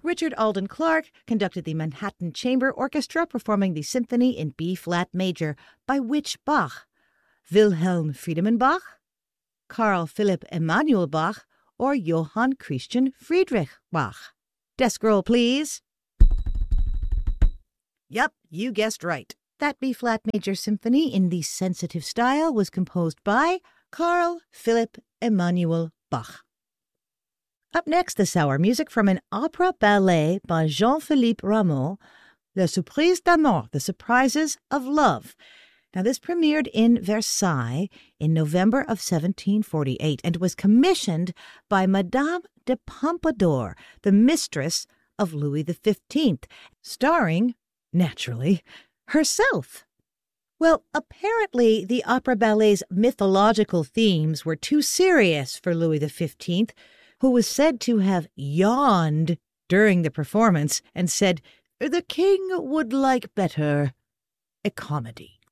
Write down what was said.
Richard Alden Clark conducted the Manhattan Chamber Orchestra performing the symphony in B-flat major. By which Bach? Wilhelm Friedemann Bach, Carl Philipp Emanuel Bach, or Johann Christian Friedrich Bach? Desk roll, please. Yep, you guessed right. That B-flat major symphony in the sensitive style was composed by Carl Philipp Emanuel Bach. Up next this hour, music from an opera ballet by Jean-Philippe Rameau, Les Surprises d'amour, The Surprises of Love. Now, this premiered in Versailles in November of 1748 and was commissioned by Madame de Pompadour, the mistress of Louis XV, starring, naturally, herself. Well, apparently the opera ballet's mythological themes were too serious for Louis XV, who was said to have yawned during the performance and said, "The king would like better a comedy."